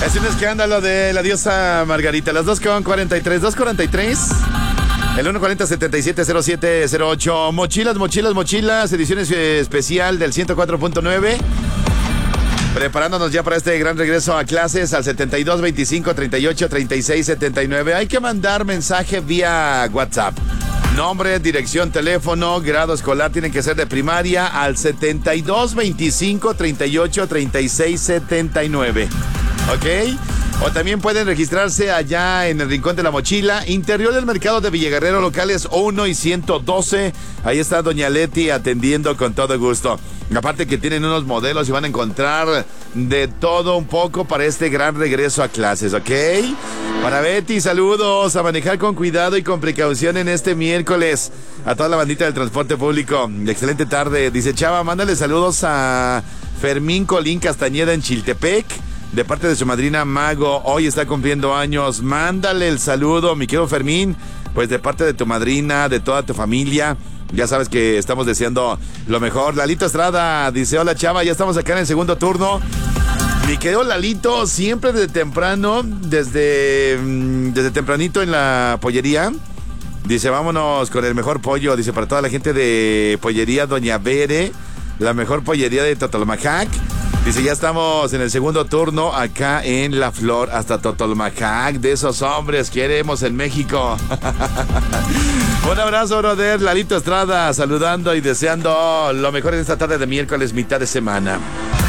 Es un escándalo de la diosa Margarita. Las 2:43. 2:43. El 140-770708. Mochilas. Edición especial del 104.9. Preparándonos ya para este gran regreso a clases al 72 25 38 36 79. Hay que mandar mensaje vía WhatsApp. Nombre, dirección, teléfono, grado escolar tienen que ser de primaria al 72 25 38 36 79. ¿Ok? O también pueden registrarse allá en el Rincón de la Mochila, interior del mercado de Villaguerrero, locales 1 y 112. Ahí está Doña Leti atendiendo con todo gusto. Aparte que tienen unos modelos y van a encontrar de todo un poco para este gran regreso a clases, ¿ok? Para Betty, saludos, a manejar con cuidado y con precaución en este miércoles. A toda la bandita del transporte público, excelente tarde. Dice Chava, mándale saludos a Fermín Colín Castañeda en Chiltepec. De parte de su madrina Mago, hoy está cumpliendo años. Mándale el saludo, mi querido Fermín. Pues de parte de tu madrina, de toda tu familia. Ya sabes que estamos deseando lo mejor. Lalito Estrada dice, hola Chava, ya estamos acá en el segundo turno. Mi querido Lalito, siempre desde temprano, desde tempranito en la pollería. Dice, vámonos con el mejor pollo. Dice, para toda la gente de pollería Doña Bere, la mejor pollería de Totolmajac. Dice, ya estamos en el segundo turno acá en La Flor hasta Totolmajac. De esos hombres queremos en México. Un abrazo, brother. Lalito Estrada saludando y deseando lo mejor en esta tarde de miércoles, mitad de semana.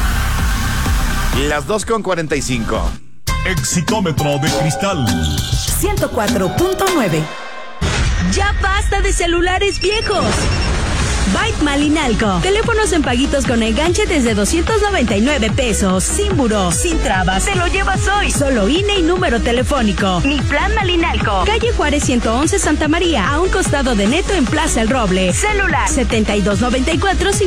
Las 2:45. Exitómetro de cristal 104.9. Ya basta de celulares viejos. Byte Malinalco. Teléfonos en paguitos con enganche desde 299 pesos. Sin buró, sin trabas. Te lo llevas hoy. Solo INE y número telefónico. Mi plan Malinalco. Calle Juárez 111 Santa María. A un costado de Neto en Plaza El Roble. Celular 7294